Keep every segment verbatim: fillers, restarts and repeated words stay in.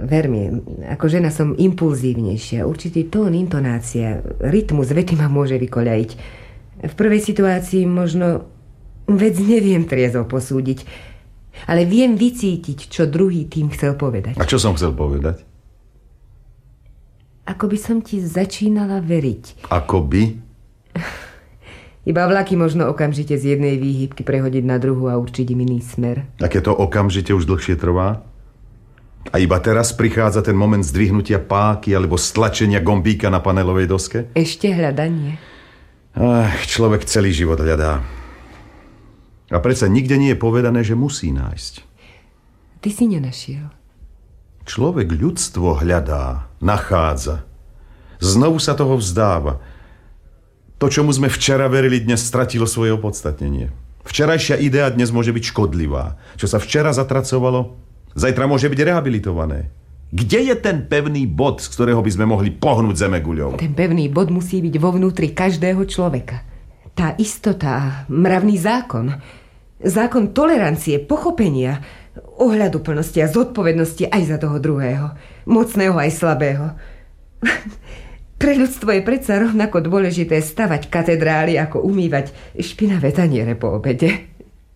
Ver mi, ako žena som impulzívnejšia. Určitý tón, intonácia, rytmus vety ma môže vykoľajiť. V prvej situácii možno vec neviem triezvo posúdiť, ale viem vycítiť, čo druhý tým chcel povedať. A čo som chcel povedať? Ako by som ti začínala veriť. Ako by? Iba vlaky možno okamžite z jednej výhybky prehodiť na druhú a určiť im iný smer. Aké to okamžite už dlhšie trvá? A iba teraz prichádza ten moment zdvihnutia páky alebo stlačenia gombíka na panelovej doske? Ešte hľadanie. Ach, človek celý život hľadá. A predsa nikde nie je povedané, že musí nájsť. Ty si nenašiel. Človek ľudstvo hľadá, nachádza. Znovu sa toho vzdáva. To, čomu sme včera verili, dnes stratilo svoje opodstatnenie. Včerajšia idea dnes môže byť škodlivá. Čo sa včera zatracovalo, zajtra môže byť rehabilitované. Kde je ten pevný bod, z ktorého by sme mohli pohnúť zemeguľou? Ten pevný bod musí byť vo vnútri každého človeka. Tá istota, mravný zákon. Zákon tolerancie, pochopenia, ohľaduplnosti a zodpovednosti aj za toho druhého. Mocného aj slabého. Pre ľudstvo je predsa rovnako dôležité stavať katedrály, ako umývať špinavé taniere po obede.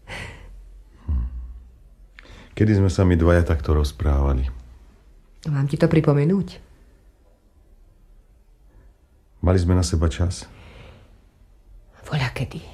Kedy sme sa my dvaja takto rozprávali? Mám ti to pripomenúť? Mali sme na seba čas? Voľakedy.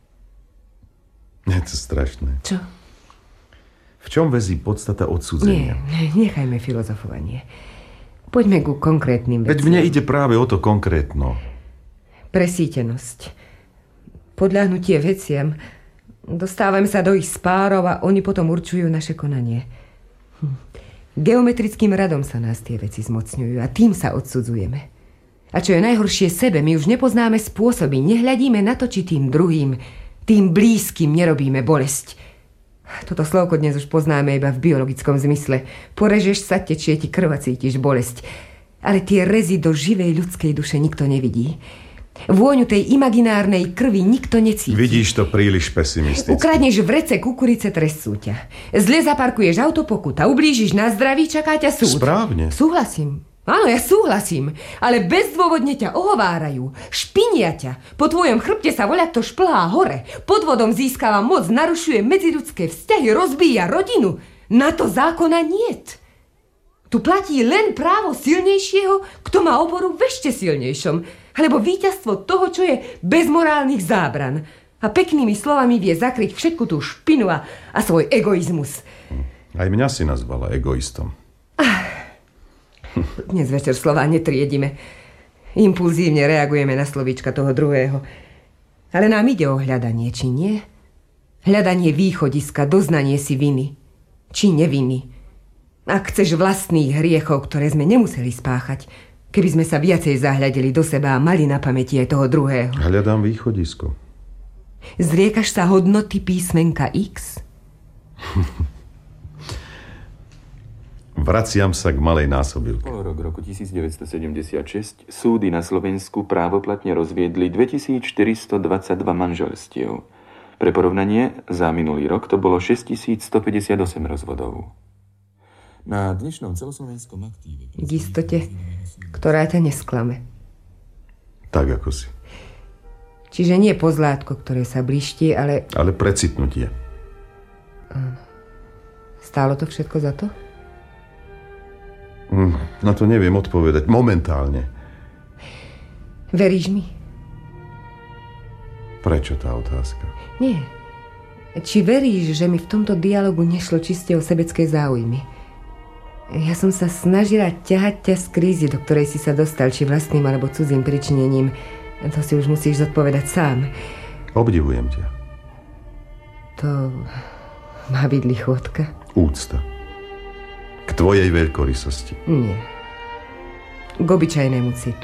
Je to strašné. Čo? V čom väzí podstata odsudzenia? Nie, nechajme filozofovanie. Poďme ku konkrétnym veciam. Veď mne ide práve o to konkrétno. Presítenosť. Podľahnutie veciam. Dostávame sa do ich spárov a oni potom určujú naše konanie. Hm. Geometrickým radom sa nás tie veci zmocňujú a tým sa odsudzujeme. A čo je najhoršie sebe, my už nepoznáme spôsoby, nehľadíme na to, či tým druhým, tým blízkym nerobíme bolesť. Toto slovko dnes už poznáme iba v biologickom zmysle. Porežeš sa, tečie ti krv a cítiš bolesť. Ale tie rezy do živej ľudskej duše nikto nevidí. Vôňu tej imaginárnej krvi nikto necíti. Vidíš to príliš pesimisticky. Ukradneš vrece kukurice, trestú ťa. Zle zaparkuješ auto, pokuta. Ublížiš na zdraví, čaká ťa súd. Správne. Súhlasím. Áno, ja súhlasím. Ale bezdôvodne ťa ohovárajú. Špinia ťa. Po tvojom chrbte sa voľakto šplhá hore. Podvodom získava moc, narušuje medziľudské vzťahy, rozbíja rodinu. Na to zákona niet. Tu platí len právo silnejšieho, kto má oporu v ešte silnejšom. Alebo víťazstvo toho, čo je bez morálnych zábran. A peknými slovami vie zakryť všetku tú špinu a, a svoj egoizmus. Aj mňa si nazvala egoistom. Ah, dnes večer slová netriedime. Impulzívne reagujeme na slovíčka toho druhého. Ale nám ide o hľadanie, či nie? Hľadanie východiska, doznanie si viny. Či neviny. Ak chceš vlastných hriechov, ktoré sme nemuseli spáchať, keby sme sa viacej zahľadili do seba a mali na pamäti aj toho druhého. Hľadám východisko. Zriekaš sa hodnoty písmenka X? Vraciam sa k malej násobilke. Polorok roku devätnásťsedemdesiatšesť súdy na Slovensku právoplatne rozviedli dvetisícštyristodvadsaťdva manželstiev. Pre porovnanie, za minulý rok to bolo šesťtisícstopäťdesiatosem rozvodov. Na dnešnom celoslovenskom aktíve... K istote, ktorá ťa nesklame. Tak, ako si. Čiže nie pozlátko, ktoré sa bliští, ale... Ale precitnutie. Stálo to všetko za to? Na to neviem odpovedať. Momentálne. Veríš mi? Prečo tá otázka? Nie. Či veríš, že mi v tomto dialogu nešlo čiste o sebecké záujmy? Ja som sa snažila ťahať ťa z krízy, do ktorej si sa dostal, či vlastným alebo cudzým pričinením. To si už musíš zodpovedať sám. Obdivujem ťa. To má byť lichotka? Úcta. K tvojej veľkorysosti. Nie. K obyčajnému citu.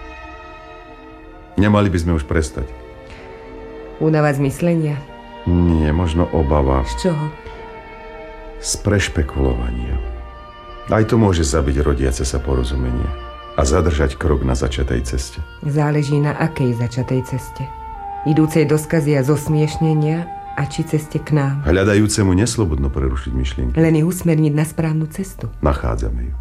Nemali by sme už prestať. Únava z myslenia? Nie, možno obava. Z čoho? Z prešpekulovania. Aj to môže zabiť rodiace sa porozumenie a zadržať krok na začatej ceste. Záleží na akej začatej ceste. Idúcej do skazy a zosmiešnenia a či ceste k nám. Hľadajúcemu neslobodno prerušiť myšlienky. Len ich usmerniť na správnu cestu. Nachádzame ju.